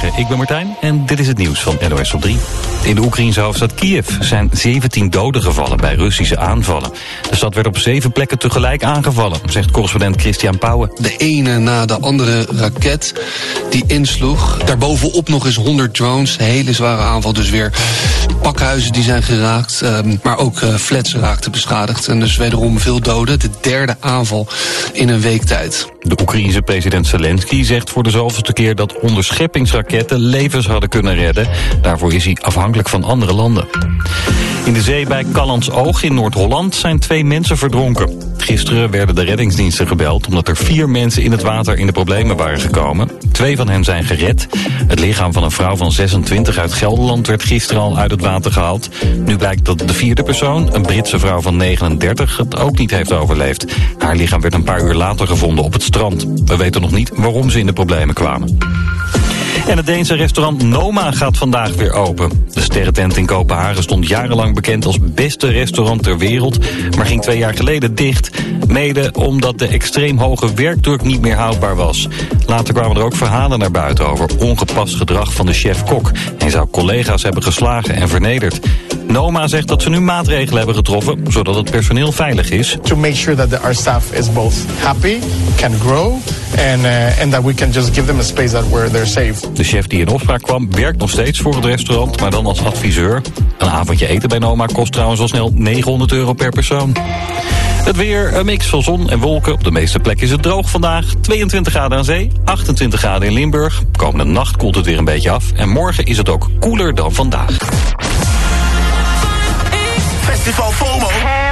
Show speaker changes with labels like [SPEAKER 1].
[SPEAKER 1] Goedemorgen, ik ben Martijn en dit is het nieuws van NOS op 3. In de Oekraïense hoofdstad Kiev zijn 17 doden gevallen bij Russische aanvallen. De stad werd op 7 plekken tegelijk aangevallen, zegt correspondent Christian Pauwen.
[SPEAKER 2] De ene na de andere raket die insloeg. Daarbovenop nog eens 100 drones, hele zware aanval dus weer. Pakhuizen die zijn geraakt, maar ook flats raakten beschadigd. En dus wederom veel doden, de derde aanval in een week tijd.
[SPEAKER 1] De Oekraïense president Zelensky zegt voor de zoveelste keer dat onderscheppingsraketten levens hadden kunnen redden. Daarvoor is hij afhankelijk van andere landen. In de zee bij Callantsoog in Noord-Holland zijn 2 mensen verdronken. Gisteren werden de reddingsdiensten gebeld omdat er 4 mensen in het water in de problemen waren gekomen. 2 van hen zijn gered. Het lichaam van een vrouw van 26 uit Gelderland werd gisteren al uit het water gehaald. Nu blijkt dat de 4e persoon, een Britse vrouw van 39, het ook niet heeft overleefd. Haar lichaam werd een paar uur later gevonden op het strand. We weten nog niet waarom ze in de problemen kwamen. En het Deense restaurant Noma gaat vandaag weer open. De sterrentent in Kopenhagen stond jarenlang bekend als beste restaurant ter wereld, maar ging 2 jaar geleden dicht. Mede omdat de extreem hoge werkdruk niet meer houdbaar was. Later kwamen er ook verhalen naar buiten over ongepast gedrag van de chef-kok. Hij zou collega's hebben geslagen en vernederd. Noma zegt dat ze nu maatregelen hebben getroffen, zodat het personeel veilig is.
[SPEAKER 3] To make sure that our staff is both happy, can grow, and that we can just give them a space that where they're safe.
[SPEAKER 1] De chef die in opspraak kwam werkt nog steeds voor het restaurant, maar dan als adviseur. Een avondje eten bij Noma kost trouwens al snel €900 per persoon. Het weer, een mix van zon en wolken. Op de meeste plekken is het droog vandaag. 22 graden aan zee, 28 graden in Limburg. Komende nacht koelt het weer een beetje af. En morgen is het ook koeler dan vandaag.
[SPEAKER 4] Festival FOMO.